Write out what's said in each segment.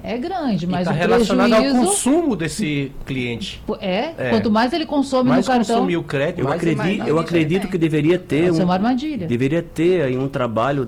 é grande, mas está o relacionado prejuízo... ao consumo desse cliente. Quanto mais ele consome mais no cartão... consumir o crédito, eu acredito que deveria ter uma armadilha. Deveria ter aí um trabalho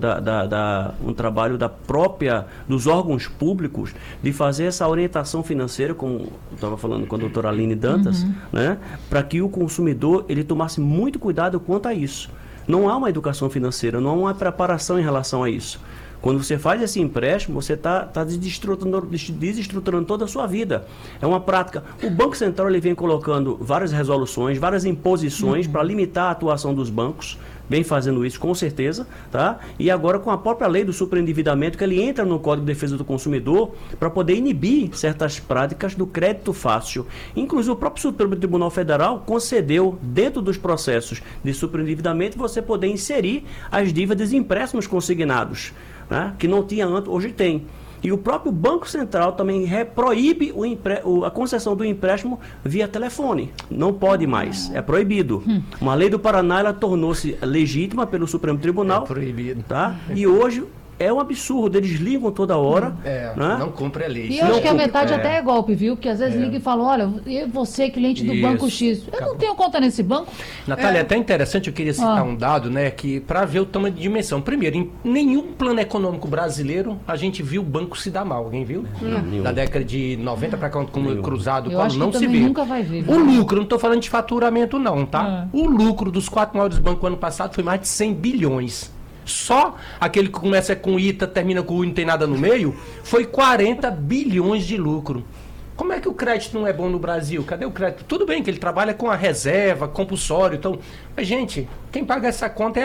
dos órgãos públicos de fazer essa orientação financeira, como eu estava falando com a doutora Aline Dantas, né, para que o consumidor ele tomasse muito cuidado quanto a isso. Não há uma educação financeira, não há uma preparação em relação a isso. Quando você faz esse empréstimo, você está desestruturando toda a sua vida. É uma prática. O Banco Central ele vem colocando várias resoluções, várias imposições para limitar a atuação dos bancos. Vem fazendo isso com certeza, tá? E agora com a própria lei do superendividamento, que ele entra no Código de Defesa do Consumidor para poder inibir certas práticas do crédito fácil. Inclusive o próprio Supremo Tribunal Federal concedeu, dentro dos processos de superendividamento, você poder inserir as dívidas e empréstimos consignados, né? Que não tinha antes, hoje tem. E o próprio Banco Central também proíbe a concessão do empréstimo via telefone. Não pode mais, é proibido. Uma lei do Paraná ela tornou-se legítima pelo Supremo Tribunal. É proibido. Tá? E hoje é um absurdo, eles ligam toda hora. Né? Não cumpre a lei. E eu acho que a metade até é golpe, viu? Porque às vezes liga e fala, olha, você cliente do Banco X, eu não tenho conta nesse banco. Natália, é até interessante, eu queria citar um dado, né, que para ver o tamanho de dimensão. Primeiro, em nenhum plano econômico brasileiro a gente viu o banco se dar mal. Alguém viu? Da década de 90 para cá, como cruzado, eu acho não que se vê. Nunca vai ver. O lucro, não estou falando de faturamento não, tá? O lucro dos 4 maiores bancos ano passado foi mais de 100 bilhões. Só aquele que começa com ITA, termina com U e não tem nada no meio, foi 40 bilhões de lucro. Como é que o crédito não é bom no Brasil? Cadê o crédito? Tudo bem que ele trabalha com a reserva, compulsório, então... Mas, gente, quem paga essa conta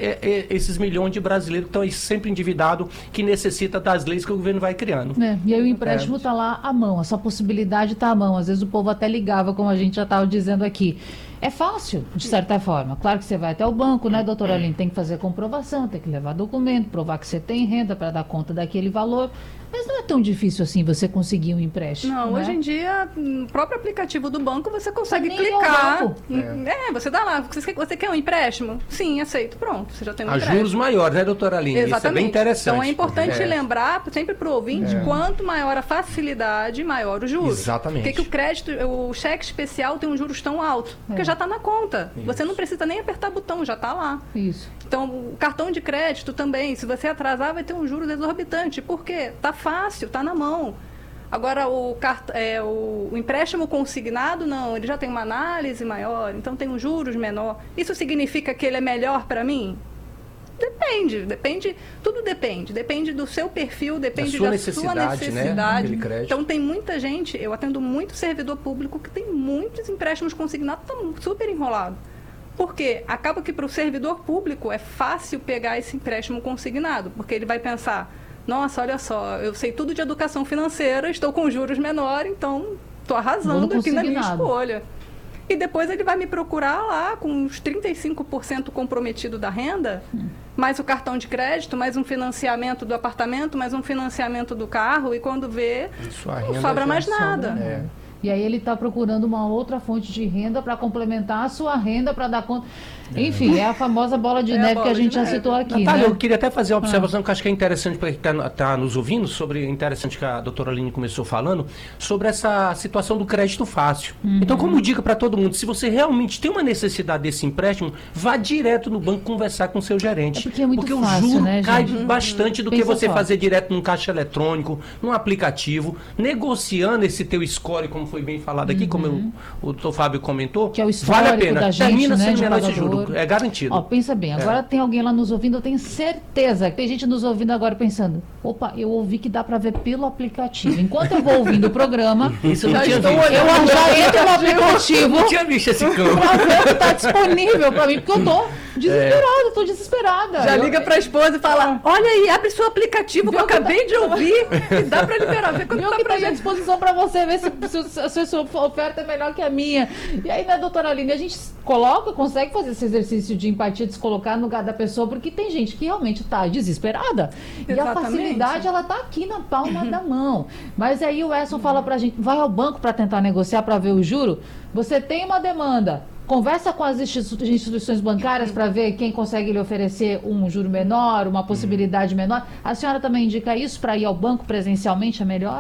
é esses milhões de brasileiros que estão aí sempre endividados, que necessita das leis que o governo vai criando. E aí o empréstimo está lá à mão, essa possibilidade está à mão. Às vezes o povo até ligava, como a gente já estava dizendo aqui. É fácil, de certa forma. Claro que você vai até o banco, né, doutora Aline? Tem que fazer comprovação, tem que levar documento, provar que você tem renda para dar conta daquele valor. Mas não é tão difícil assim você conseguir um empréstimo. Não, né? Hoje em dia, no próprio aplicativo do banco, você consegue clicar. Você dá lá. Você quer um empréstimo? Sim, aceito. Pronto, você já tem um empréstimo. Juros maiores, né, doutora Aline? Exatamente. Isso é bem interessante. Então é importante lembrar, sempre para o ouvinte, quanto maior a facilidade, maior os juros. Exatamente. Porque que o crédito, o cheque especial tem um juros tão alto? Porque já está na conta. Isso. Você não precisa nem apertar botão, já está lá. Isso. Então, o cartão de crédito também, se você atrasar, vai ter um juros exorbitante. Por quê? Está fácil, está na mão. Agora, o empréstimo consignado, não, ele já tem uma análise maior, então tem um juros menor. Isso significa que ele é melhor para mim? Depende, tudo depende. Depende do seu perfil, depende da sua necessidade. Né? Então, tem muita gente, eu atendo muito servidor público que tem muitos empréstimos consignados, está super enrolado. Porque acaba que para o servidor público é fácil pegar esse empréstimo consignado, porque ele vai pensar, nossa, olha só, eu sei tudo de educação financeira, estou com juros menores, então estou arrasando aqui na minha escolha. E depois ele vai me procurar lá com uns 35% comprometido da renda, mais o cartão de crédito, mais um financiamento do apartamento, mais um financiamento do carro, e quando vê, não sobra mais nada. E aí ele está procurando uma outra fonte de renda para complementar a sua renda, para dar conta. Enfim, é a famosa bola de neve que a gente já citou aqui. Natália, né? eu queria até fazer uma observação que eu acho que é interessante para quem está nos ouvindo, interessante que a doutora Aline começou falando, sobre essa situação do crédito fácil. Então, como dica para todo mundo, se você realmente tem uma necessidade desse empréstimo, vá direto no banco conversar com o seu gerente. Porque é muito porque fácil, o juro né, cai gente? bastante do que você fazer direto num caixa eletrônico, num aplicativo, negociando esse teu score, como foi bem falado aqui, como o doutor Fábio comentou, que é o vale a pena. Da gente, termina né, sendo menor esse juro. É garantido. Ó, pensa bem, agora tem alguém lá nos ouvindo, eu tenho certeza que tem gente nos ouvindo agora pensando, opa, eu ouvi que dá para ver pelo aplicativo. Enquanto eu vou ouvindo o programa, isso eu não tinha visto. Eu já entro no aplicativo. Não tinha visto esse campo. Pra ver o que está disponível para mim, porque eu tô desesperada, tô desesperada. Já liga para a esposa e fala, olha aí, abre seu aplicativo que eu acabei de ouvir e dá para liberar. Vê quanto tá à disposição para você ver se a sua oferta é melhor que a minha. E aí, né, doutora Aline, a gente consegue fazer esse exercício de empatia, de se colocar no lugar da pessoa, porque tem gente que realmente está desesperada. Exatamente. E a facilidade, ela está aqui na palma da mão. Mas aí o Edson fala pra gente, vai ao banco para tentar negociar, para ver o juro, você tem uma demanda, conversa com as instituições bancárias para ver quem consegue lhe oferecer um juro menor, uma possibilidade menor. A senhora também indica isso para ir ao banco presencialmente, é melhor?